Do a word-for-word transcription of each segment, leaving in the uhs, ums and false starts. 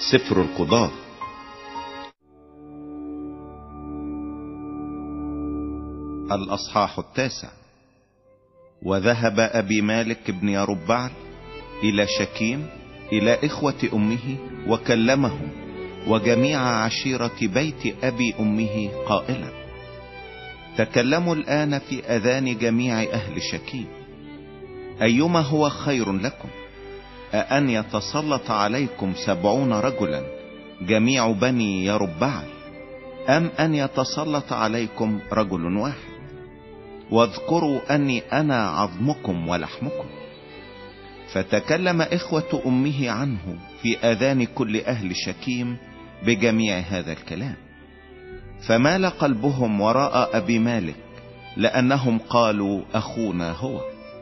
سفر القضاة. الأصحاح التاسع. وذهب أبي مالك بن يربعل إلى شكيم إلى إخوة أمه وكلمهم وجميع عشيرة بيت أبي أمه قائلا: تكلموا الآن في أذان جميع أهل شكيم، أيما هو خير لكم، أأن يتسلط عليكم سبعون رجلا جميع بني يربعل، أم أن يتسلط عليكم رجل واحد؟ واذكروا أني أنا عظمكم ولحمكم. فتكلم إخوة أمه عنه في آذان كل أهل شكيم بجميع هذا الكلام، فمال قلبهم وراء أبي مالك لأنهم قالوا: أخونا هو.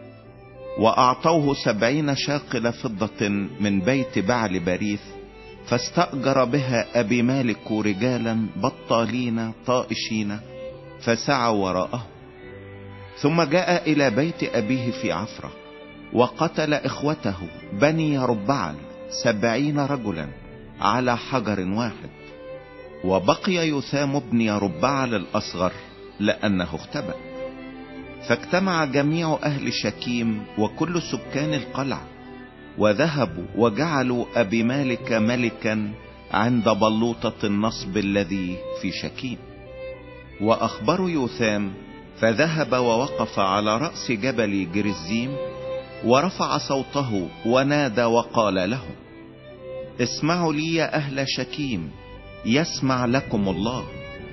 وأعطوه سبعين شاقل فضة من بيت بعل بريث، فاستأجر بها أبي مالك رجالا بطالين طائشين فسعوا وراءه. ثم جاء إلى بيت أبيه في عفرة وقتل إخوته بني يربعل سبعين رجلا على حجر واحد. وبقي يثام بن يربعل الأصغر لأنه اختبأ. فاجتمع جميع أهل شكيم وكل سكان القلعة، وذهبوا وجعلوا أبي مالك ملكا عند بلوطة النصب الذي في شكيم. وأخبروا يثام، فذهب ووقف على رأس جبل جرزيم ورفع صوته ونادى وقال لهم: اسمعوا لي يا أهل شكيم، يسمع لكم الله.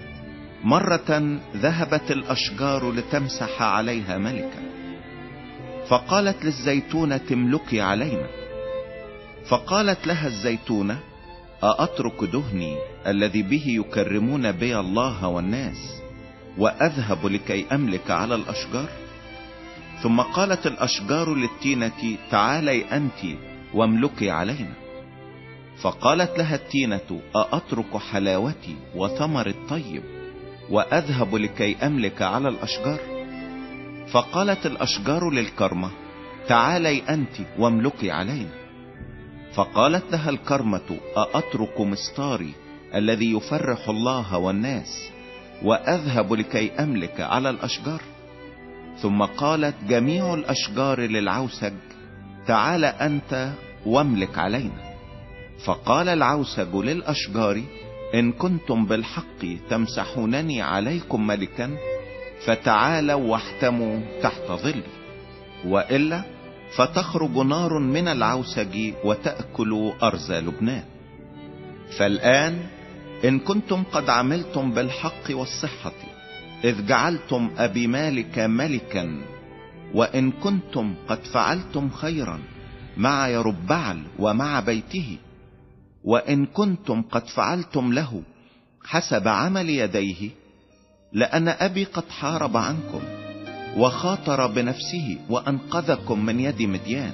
مرة ذهبت الأشجار لتمسح عليها ملكا، فقالت للزيتونة: املكي علينا. فقالت لها الزيتونة: أأترك دهني الذي به يكرمون بي الله والناس وأذهب لكي أملك على الأشجار؟ ثم قالت الأشجار للتينة: تعالي أنت واملكي علينا. فقالت لها التينة: أأترك حلاوتي وثمر الطيب وأذهب لكي أملك على الأشجار؟ فقالت الأشجار للكرمة: تعالي أنت واملكي علينا. فقالت لها الكرمة: أأترك مستاري الذي يفرح الله والناس وأذهب لكي أملك على الأشجار؟ ثم قالت جميع الأشجار للعوسج: تعال أنت واملك علينا. فقال العوسج للأشجار: إن كنتم بالحق تمسحونني عليكم ملكا، فتعالوا واحتموا تحت ظلي، وإلا فتخرج نار من العوسج وتأكل أرز لبنان. فالآن إن كنتم قد عملتم بالحق والصحة إذ جعلتم أبي مالك ملكا، وإن كنتم قد فعلتم خيرا مع يربعل ومع بيته، وإن كنتم قد فعلتم له حسب عمل يديه، لأن أبي قد حارب عنكم وخاطر بنفسه وأنقذكم من يد مديان.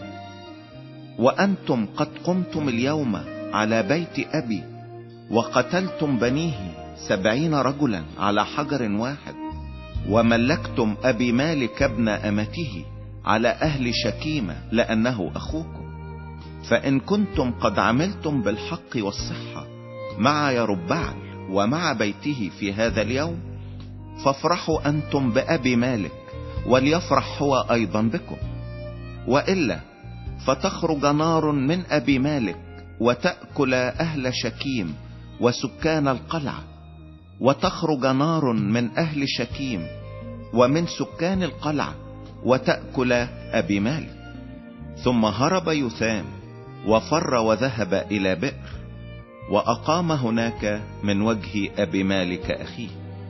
وأنتم قد قمتم اليوم على بيت أبي وقتلتم بنيه سبعين رجلا على حجر واحد، وملكتم أبي مالك ابن أمته على أهل شكيمة لأنه أخوكم. فإن كنتم قد عملتم بالحق والصحة مع يربعل ومع بيته في هذا اليوم، فافرحوا أنتم بأبي مالك وليفرح هو أيضا بكم. وإلا فتخرج نار من أبي مالك وتأكل أهل شكيم وسكان القلعة، وتخرج نار من أهل شكيم ومن سكان القلعة وتأكل أبي مالك. ثم هرب يثام وفر وذهب إلى بئر، وأقام هناك من وجه أبي مالك أخيه.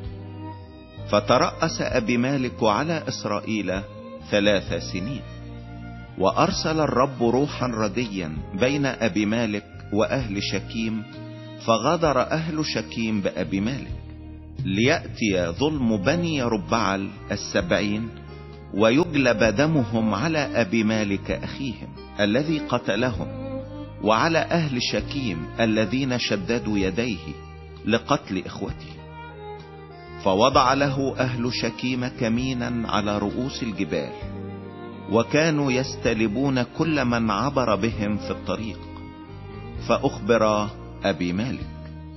فترأس أبي مالك على إسرائيل ثلاث سنين. وأرسل الرب روحا رديا بين أبي مالك وأهل شكيم، فغدر أهل شكيم بأبي مالك، ليأتي ظلم بني يربعل السبعين ويجلب دمهم على أبي مالك أخيهم الذي قتلهم، وعلى أهل شكيم الذين شددوا يديه لقتل إخوته. فوضع له أهل شكيم كمينا على رؤوس الجبال، وكانوا يستلبون كل من عبر بهم في الطريق. فأخبر أبي مالك.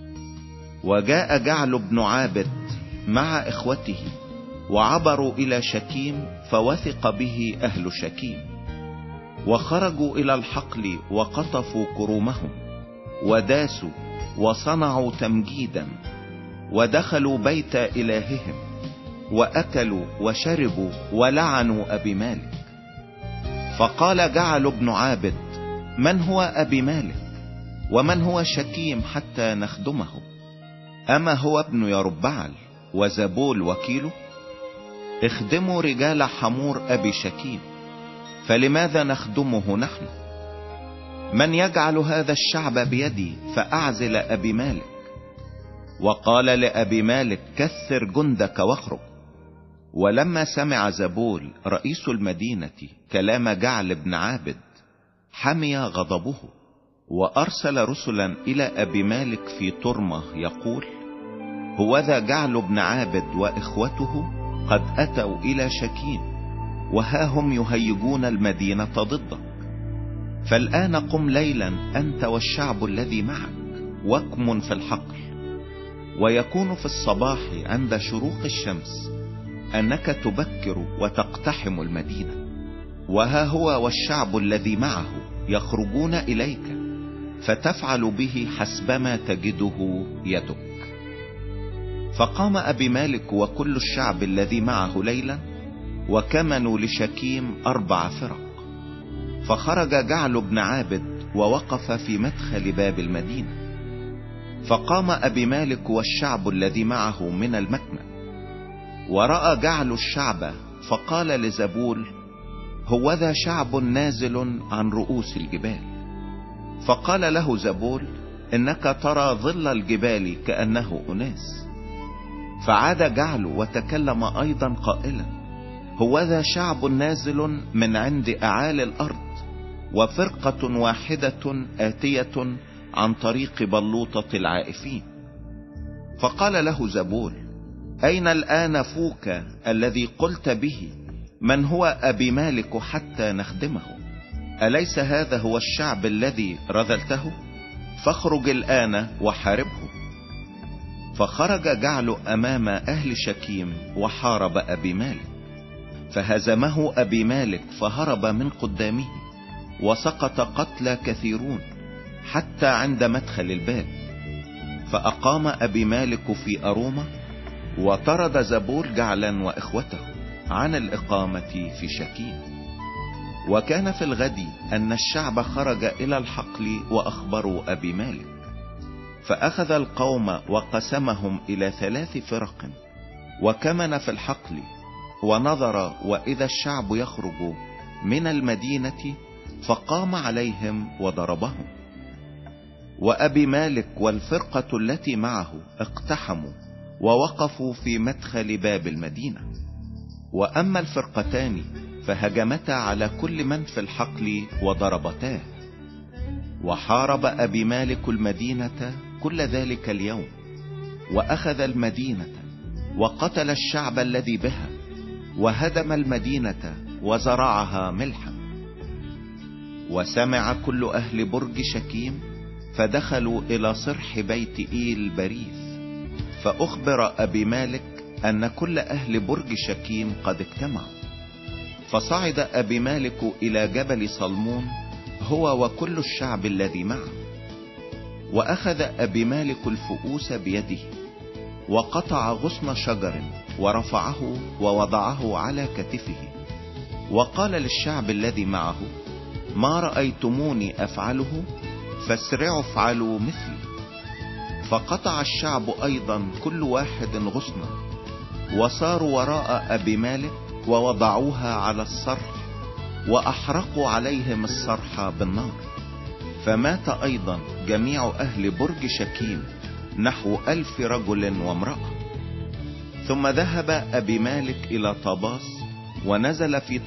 وجاء جعل بن عابد مع إخوته وعبروا إلى شكيم، فوثق به أهل شكيم، وخرجوا إلى الحقل وقطفوا كرومهم وداسوا وصنعوا تمجيدا، ودخلوا بيت إلههم وأكلوا وشربوا ولعنوا أبي مالك. فقال جعل بن عابد: من هو أبي مالك ومن هو شكيم حتى نخدمه؟ أما هو ابن يربعل وزبول وكيله؟ اخدموا رجال حمور أبي شكيم، فلماذا نخدمه نحن؟ من يجعل هذا الشعب بيدي فأعزل أبي مالك؟ وقال لأبي مالك: كثر جندك واخرج. ولما سمع زبول رئيس المدينة كلام جعل بن عابد حمي غضبه، وأرسل رسلا إلى أبي مالك في طرمة يقول: هوذا جعل بن عابد وإخوته قد أتوا إلى شكيم، وها هم يهيجون المدينة ضدك. فالآن قم ليلا أنت والشعب الذي معك واكمن في الحقل، ويكون في الصباح عند شروق الشمس أنك تبكر وتقتحم المدينة، وها هو والشعب الذي معه يخرجون إليك، فتفعل به حسبما تجده يدك. فقام أبي مالك وكل الشعب الذي معه ليلا، وكمنوا لشكيم أربع فرق. فخرج جعل بن عابد ووقف في مدخل باب المدينة. فقام أبي مالك والشعب الذي معه من المكمن، ورأى جعل الشعب فقال لزبول: هوذا شعب نازل عن رؤوس الجبال. فقال له زبول: إنك ترى ظل الجبال كأنه أناس. فعاد جعل وتكلم أيضا قائلا: هوذا شعب نازل من عند أعالي الأرض، وفرقة واحدة آتية عن طريق بلوطة العائفين. فقال له زبول: أين الآن فوك الذي قلت به من هو أبي مالك حتى نخدمه؟ أليس هذا هو الشعب الذي رذلته؟ فاخرج الآن وحاربه. فخرج جعل أمام أهل شكيم وحارب أبي مالك، فهزمه أبي مالك فهرب من قدامه، وسقط قتلى كثيرون حتى عند مدخل الباب. فأقام أبي مالك في أرومة، وطرد زبول جعلا وإخوته عن الإقامة في شكيم. وكان في الغد أن الشعب خرج إلى الحقل وأخبروا أبي مالك، فأخذ القوم وقسمهم إلى ثلاث فرق، وكمن في الحقل، ونظر وإذا الشعب يخرج من المدينة، فقام عليهم وضربهم. وأبي مالك والفرقة التي معه اقتحموا ووقفوا في مدخل باب المدينة. وأما الفرقتان فهجمتا على كل من في الحقل وضربتاه. وحارب أبي مالك المدينة كل ذلك اليوم، وأخذ المدينة وقتل الشعب الذي بها، وهدم المدينة وزرعها ملحا. وسمع كل أهل برج شكيم، فدخلوا إلى صرح بيت إيل بريث، فأخبر أبي مالك أن كل أهل برج شكيم قد اجتمعوا. فصعد أبي مالك إلى جبل صلمون هو وكل الشعب الذي معه. وأخذ أبي مالك الفؤوس بيده، وقطع غصن شجر ورفعه ووضعه على كتفه، وقال للشعب الذي معه: ما رأيتموني أفعله فاسرعوا افعلوا مثلي. فقطع الشعب أيضا كل واحد غصنا، وصاروا وراء أبي مالك ووضعوها على الصرح، وأحرقوا عليهم الصرح بالنار. فمات أيضا جميع أهل برج شكيم نحو ألف رجل وامرأة. ثم ذهب أبي مالك إلى طاباس، ونزل في